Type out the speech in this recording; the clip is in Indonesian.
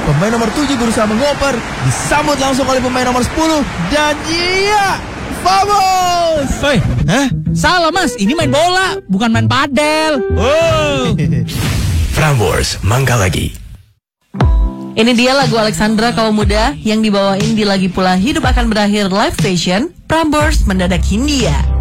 Pemain nomor 7 berusaha mengoper, disambut langsung oleh pemain nomor 10. Dan iya, vamos! Hoi, salah mas, ini main bola, bukan main padel. Oh. Prambors Mangga Lagi. Ini dia lagu Alexandra Kaum Muda yang dibawain di Lagi Pula Hidup Akan Berakhir live station Prambors Mendadak Hindia.